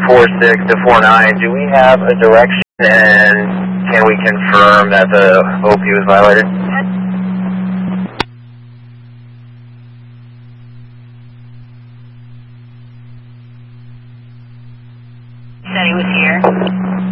46 to 49, do we have a direction and can we confirm that the OP was violated? Said he was here.